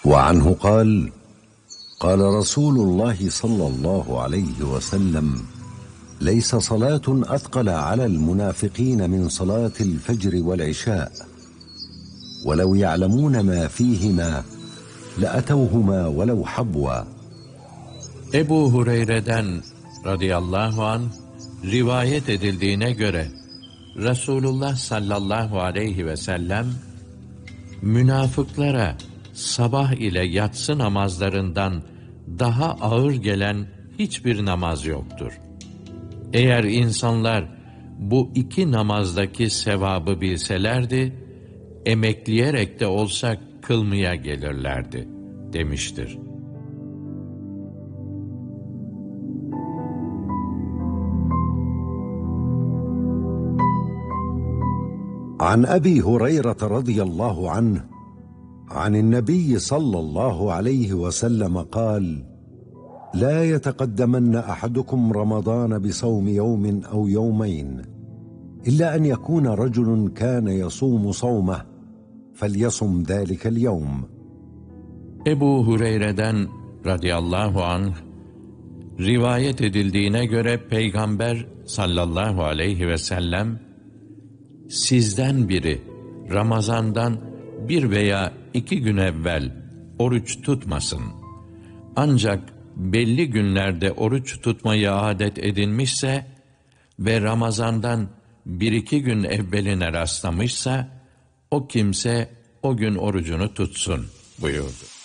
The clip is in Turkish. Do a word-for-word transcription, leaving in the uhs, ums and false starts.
وعنه قال قال رسول الله صلى الله عليه وسلم ليس صلاة أثقل على المنافقين من صلاة الفجر والعشاء ولو يعلمون ما فيهما لأتوهما ولو حبوا. Ebu Hureyre'den radıyallahu anh rivayet edildiğine göre Resulullah sallallahu aleyhi ve sellem münafıklara sabah ile yatsı namazlarından daha ağır gelen hiçbir namaz yoktur. Eğer insanlar bu iki namazdaki sevabı bilselerdi, emekleyerek de olsa kılmaya gelirlerdi demiştir. عن أبي هريرة رضي الله عنه عن النبي صلى الله عليه وسلم قال لا يتقدمن أحدكم رمضان بصوم يوم أو يومين إلا أن يكون رجل كان يصوم صومه فليصم ذلك اليوم. Ebu Hureyre'den radıyallahu anh rivayet edildiğine göre Peygamber sallallahu aleyhi ve sellem sizden biri Ramazan'dan bir veya iki gün evvel oruç tutmasın. Ancak belli günlerde oruç tutmayı adet edinmişse ve Ramazan'dan bir iki gün evveline rastlamışsa, o kimse o gün orucunu tutsun buyurdu.